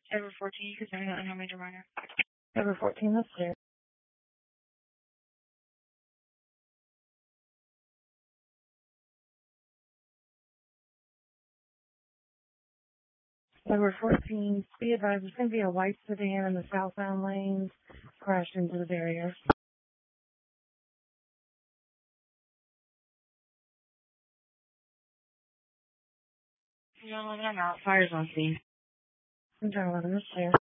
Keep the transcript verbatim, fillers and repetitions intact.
Ever fourteen, you can send me that in a major minor. Ever fourteen, that's clear. Ever fourteen, be advised, there's going to be a white sedan in the southbound lanes, crashed into the barrier. John eleven, I'm out. Fire's on scene. John eleven, that's clear.